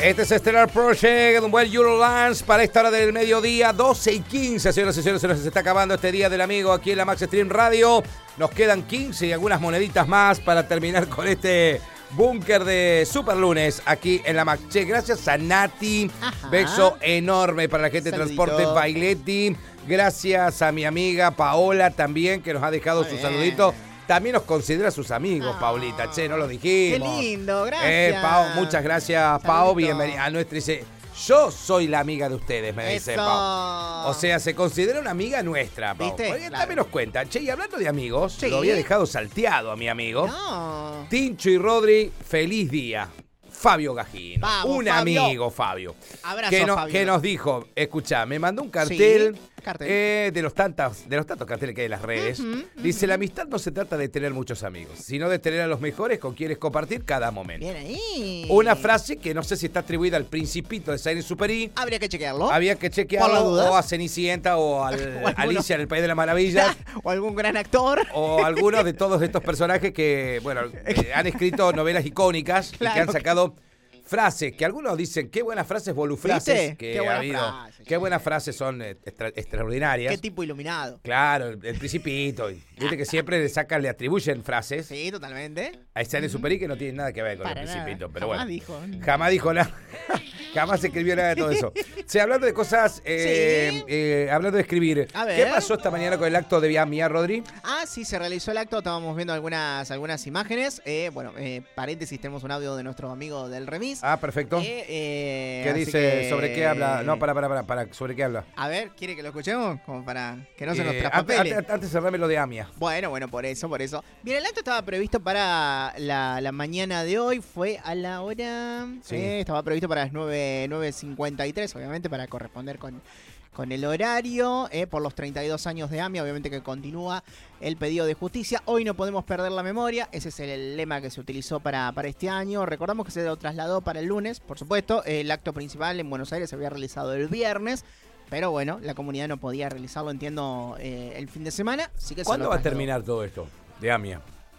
Este es Stellar Project, un buen Eurolance para esta hora del mediodía, 12:15, señoras y señores, se nos está acabando este día del amigo aquí en la Max Stream Radio. Nos quedan 15 y algunas moneditas más para terminar con este búnker de Super Lunes aquí en la Max. Che, gracias a Nati, beso enorme para la gente de Transporte Bailetti. Gracias a mi amiga Paola también, que nos ha dejado su saludito. También nos considera sus amigos, Paulita. Che, no lo dijimos. Qué lindo, gracias. Pau, muchas gracias, Pau. Bienvenida a nuestra. Dice, yo soy la amiga de ustedes, me dice Pau. O sea, se considera una amiga nuestra, Pau. ¿Viste? Porque Claro. también nos cuenta. Che, y hablando de amigos, Sí. lo había dejado salteado a mi amigo. No. Tincho y Rodri, feliz día. Fabio Gagino. Vamos, un Fabio. amigo, Fabio. Abrazo, Que Fabio. nos dijo, escuchá, me mandó un cartel, Sí, cartel. de los tantos carteles que hay en las redes. Dice, la amistad no se trata de tener muchos amigos, sino de tener a los mejores con quienes compartir cada momento. Bien ahí. Una frase que no sé si está atribuida al Principito de Saint-Exupéry. Habría que chequearlo. Había que Por las chequearlo, dudas. o a Cenicienta, o al O alguno. Alicia en el País de las Maravillas. O algún gran actor. O algunos de todos estos personajes que, bueno, han escrito novelas icónicas y que Claro. han sacado frases, que algunos dicen, qué buenas frases volufrases ¿Viste? que Qué ha buenas habido. frases, Qué sí. buenas frases son extraordinarias. Qué tipo iluminado. Claro, el Principito. Viste que siempre le atribuyen frases Sí, totalmente. a Saint-Exupéry que no tiene nada que ver con Para el Principito. nada. Pero Jamás bueno. dijo. Jamás dijo nada. Jamás escribió nada de todo eso. Sí, hablando de cosas, hablando de escribir. A ver. ¿Qué pasó esta mañana con el acto de Biamia, Rodri? Ah, sí, se realizó el acto. Estábamos viendo algunas imágenes. Paréntesis, tenemos un audio de nuestro amigo del Remis. Ah, perfecto. ¿Qué Así dice? que- ¿Sobre qué habla? No, para, ¿sobre qué habla? A ver, ¿quiere que lo escuchemos? Como para que no se nos Antes, traspapele. antes cerrame lo de Amia. Bueno, por eso. Bien, el acto estaba previsto para la mañana de hoy. Fue a la hora... Sí. Estaba previsto para las 9:53, obviamente, para corresponder con el horario. Por los 32 años de AMIA, obviamente que continúa el pedido de justicia. Hoy no podemos perder la memoria. Ese es el lema que se utilizó para este año. Recordamos que se lo trasladó para el lunes, por supuesto. El acto principal en Buenos Aires se había realizado el viernes. Pero bueno, la comunidad no podía realizarlo, entiendo, el fin de semana. Así que se ¿Cuándo lo va a trasladó. terminar todo esto de Amia?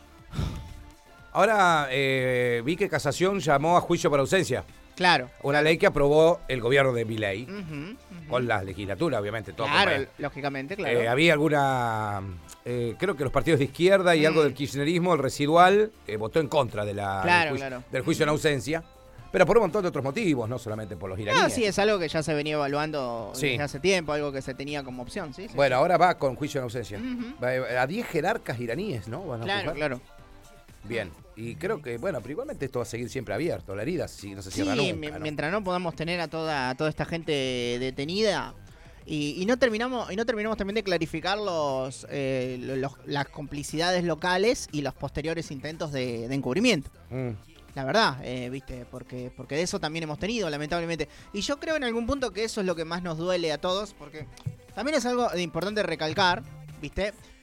Ahora vi que Casación llamó a juicio por ausencia. Claro. Una ley que aprobó el gobierno de Milei, Ujú. con la legislatura, obviamente. Todo Claro, como es. lógicamente, claro. Había alguna... creo que los partidos de izquierda y algo del kirchnerismo, el residual, votó en contra de del juicio en ausencia. Pero por un montón de otros motivos, no solamente por los iraníes. Sí, es algo que ya se venía evaluando Sí. desde hace tiempo, algo que se tenía como opción, ¿sí? Bueno, ahora va con juicio en ausencia. Ujú. Va a 10 jerarcas iraníes, ¿no? Van a Claro, juzgar. claro. Bien. Y creo que, bueno, pero igualmente esto va a seguir siempre abierto. La herida no se Sí, cierra nunca, ¿no? mientras no podamos tener a toda esta gente detenida y no terminamos también de clarificar las complicidades locales y los posteriores intentos de encubrimiento. La verdad, viste, porque de eso también hemos tenido, lamentablemente. Y yo creo en algún punto que eso es lo que más nos duele a todos, porque también es algo importante recalcar, viste,